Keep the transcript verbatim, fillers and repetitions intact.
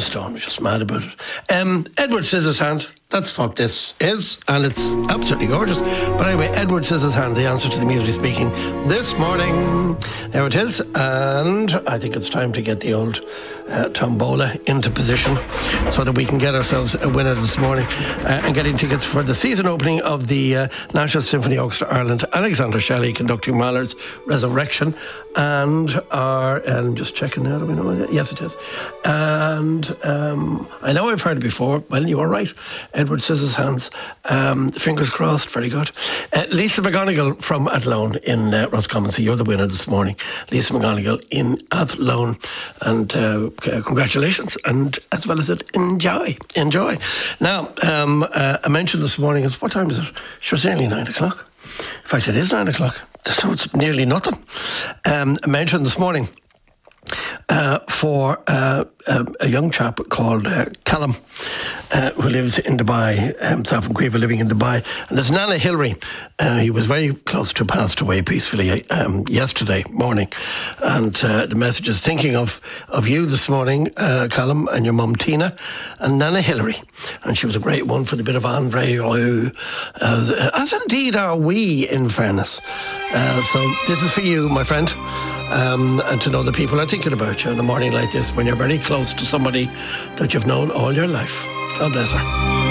Stone. We're just mad about it. Um, Edward Scissorhands. That's what this is, and it's absolutely gorgeous. But anyway, Edward Scissorhands, the answer to the Musically Speaking this morning. There it is, and I think it's time to get the old uh, tombola into position so that we can get ourselves a winner this morning uh, and getting tickets for the season opening of the uh, National Symphony Orchestra Ireland. Alexander Shelley conducting Mahler's Resurrection, and our, and just checking now, do we know it? Yes, it is. And um, I know I've heard it before. Well, you are right. Edward Scissorhands. Um, fingers crossed. Very good. Uh, Lisa McGonigal from Athlone in uh, Roscommon. So you're the winner this morning. Lisa McGonigal in Athlone. And uh, congratulations. And as well as it, enjoy. Enjoy. Now, um, uh, I mentioned this morning, is what time is it? Sure, it's nearly nine o'clock. In fact, it is nine o'clock. So it's nearly nothing. Um, I mentioned this morning uh, for uh, a, a young chap called uh, Callum, uh, who lives in Dubai, himself and Quiva living in Dubai. And there's Nana Hillary. Uh, he was very close to passed away peacefully um, yesterday morning. And uh, the message is thinking of, of you this morning, uh, Callum, and your mum Tina, and Nana Hillary. And she was a great one for the bit of Andre Rieu, as, as indeed are we, in fairness. Uh, so this is for you, my friend. Um, and to know that people are thinking about you on a morning like this when you're very close to somebody that you've known all your life. God bless her.